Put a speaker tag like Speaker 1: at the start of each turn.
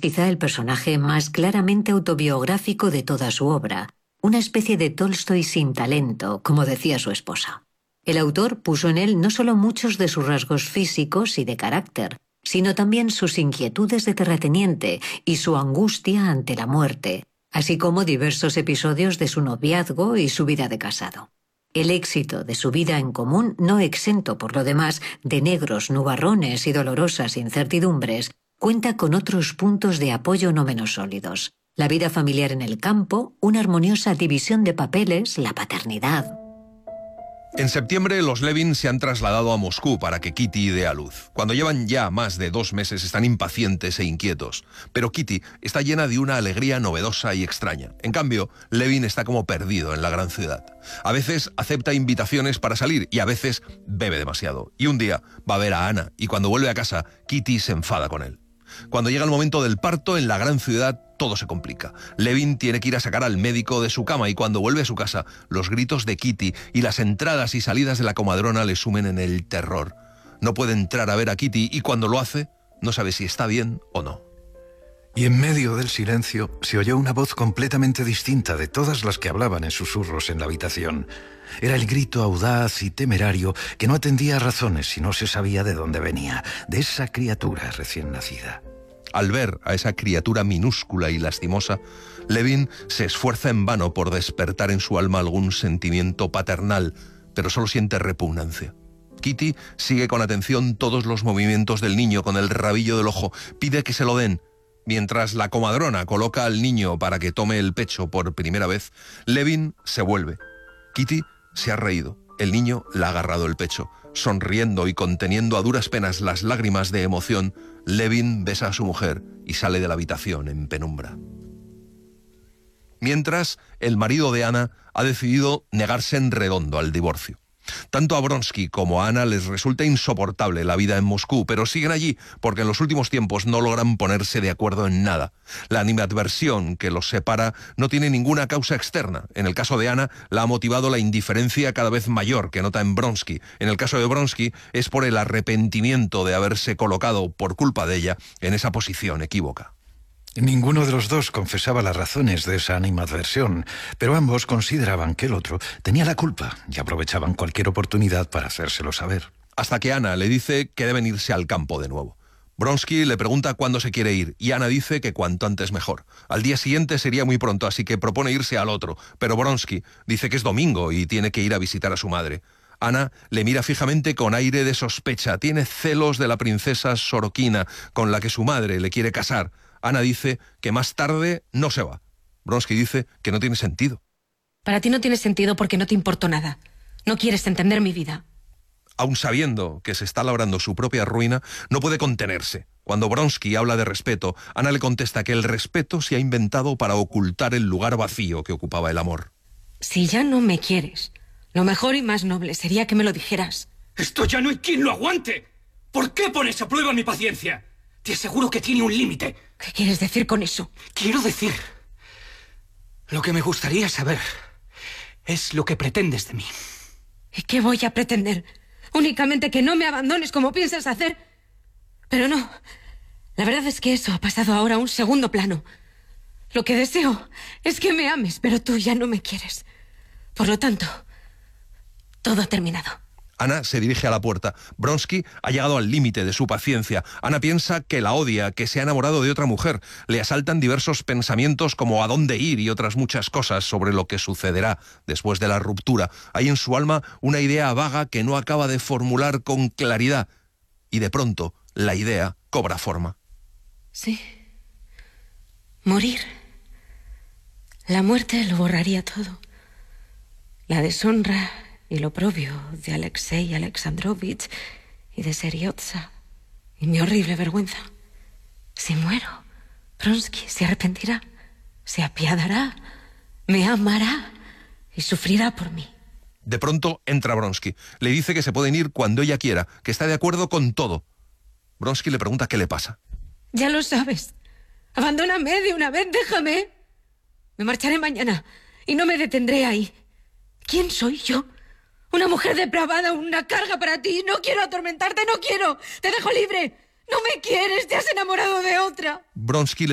Speaker 1: quizá el personaje más claramente autobiográfico de toda su obra, una especie de Tolstoy sin talento, como decía su esposa. El autor puso en él no solo muchos de sus rasgos físicos y de carácter, sino también sus inquietudes de terrateniente y su angustia ante la muerte, así como diversos episodios de su noviazgo y su vida de casado. El éxito de su vida en común, no exento por lo demás de negros nubarrones y dolorosas incertidumbres, cuenta con otros puntos de apoyo no menos sólidos. La vida familiar en el campo, una armoniosa división de papeles, la paternidad.
Speaker 2: En septiembre, los Levin se han trasladado a Moscú para que Kitty dé a luz. Cuando llevan ya más de 2 meses están impacientes e inquietos. Pero Kitty está llena de una alegría novedosa y extraña. En cambio, Levin está como perdido en la gran ciudad. A veces acepta invitaciones para salir y a veces bebe demasiado. Y un día va a ver a Anna y cuando vuelve a casa, Kitty se enfada con él. Cuando llega el momento del parto, en la gran ciudad todo se complica. Levin tiene que ir a sacar al médico de su cama y cuando vuelve a su casa, los gritos de Kitty y las entradas y salidas de la comadrona le sumen en el terror. No puede entrar a ver a Kitty y cuando lo hace, no sabe si está bien o no.
Speaker 3: Y en medio del silencio se oyó una voz completamente distinta de todas las que hablaban en susurros en la habitación. Era el grito audaz y temerario que no atendía a razones y no se sabía de dónde venía, de esa criatura recién nacida.
Speaker 2: Al ver a esa criatura minúscula y lastimosa, Levin se esfuerza en vano por despertar en su alma algún sentimiento paternal, pero solo siente repugnancia. Kitty sigue con atención todos los movimientos del niño con el rabillo del ojo, pide que se lo den. Mientras la comadrona coloca al niño para que tome el pecho por primera vez, Levin se vuelve. Kitty se ha reído. El niño le ha agarrado el pecho. Sonriendo y conteniendo a duras penas las lágrimas de emoción, Levin besa a su mujer y sale de la habitación en penumbra. Mientras, el marido de Anna ha decidido negarse en redondo al divorcio. Tanto a Vronsky como a Anna les resulta insoportable la vida en Moscú, pero siguen allí porque en los últimos tiempos no logran ponerse de acuerdo en nada. La animadversión que los separa no tiene ninguna causa externa. En el caso de Anna, la ha motivado la indiferencia cada vez mayor que nota en Vronsky. En el caso de Vronsky, es por el arrepentimiento de haberse colocado, por culpa de ella, en esa posición equívoca.
Speaker 3: Ninguno de los dos confesaba las razones de esa animadversión, pero ambos consideraban que el otro tenía la culpa y aprovechaban cualquier oportunidad para hacérselo saber.
Speaker 2: Hasta que Anna le dice que deben irse al campo de nuevo. Vronsky le pregunta cuándo se quiere ir y Anna dice que cuanto antes mejor. Al día siguiente sería muy pronto, así que propone irse al otro, pero Vronsky dice que es domingo y tiene que ir a visitar a su madre. Anna le mira fijamente con aire de sospecha. Tiene celos de la princesa Sorokina, con la que su madre le quiere casar. Anna dice que más tarde no se va. Vronsky dice que no tiene sentido.
Speaker 4: Para ti no tiene sentido porque no te importó nada. No quieres entender mi vida.
Speaker 2: Aun sabiendo que se está labrando su propia ruina, no puede contenerse. Cuando Vronsky habla de respeto, Anna le contesta que el respeto se ha inventado para ocultar el lugar vacío que ocupaba el amor.
Speaker 4: Si ya no me quieres, lo mejor y más noble sería que me lo dijeras.
Speaker 5: ¡Esto ya no hay quien lo aguante! ¿Por qué pones a prueba mi paciencia? Te aseguro que tiene un límite.
Speaker 4: ¿Qué quieres decir con eso?
Speaker 5: Quiero decir... Lo que me gustaría saber es lo que pretendes de mí.
Speaker 4: ¿Y qué voy a pretender? ¿Únicamente que no me abandones como piensas hacer? Pero no. La verdad es que eso ha pasado ahora a un segundo plano. Lo que deseo es que me ames, pero tú ya no me quieres. Por lo tanto, todo ha terminado.
Speaker 2: Anna se dirige a la puerta. Vronsky ha llegado al límite de su paciencia. Anna piensa que la odia, que se ha enamorado de otra mujer. Le asaltan diversos pensamientos como a dónde ir y otras muchas cosas sobre lo que sucederá después de la ruptura. Hay en su alma una idea vaga que no acaba de formular con claridad. Y de pronto, la idea cobra forma.
Speaker 4: Sí. Morir. La muerte lo borraría todo. La deshonra y lo oprobio de Alexei Alexandrovich y de Seriotza y mi horrible vergüenza. Si muero, Vronsky se arrepentirá, se apiadará, me amará y sufrirá por mí.
Speaker 2: De pronto entra Vronsky. Le dice que se pueden ir cuando ella quiera, que está de acuerdo con todo. Vronsky le pregunta qué le pasa.
Speaker 4: Ya lo sabes. Abandóname de una vez, déjame. Me marcharé mañana y no me detendré ahí. ¿Quién soy yo? Una mujer depravada, una carga para ti. No quiero atormentarte, no quiero. Te dejo libre. No me quieres, te has enamorado de otra.
Speaker 2: Vronsky